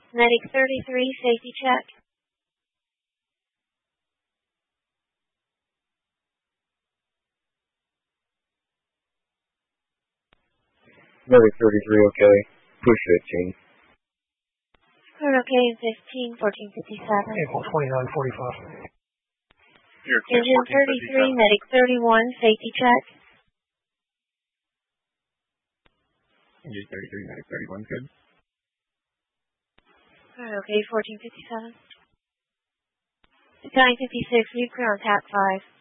Medic 33, safety check. Medic 33, okay. Push 15. Okay, 15, 1457. April 2945. Engine 33, Medic 31, safety check. Engine 33, Medic 31, good. Okay, 1457. Battalion 56, we clear on TAC 5.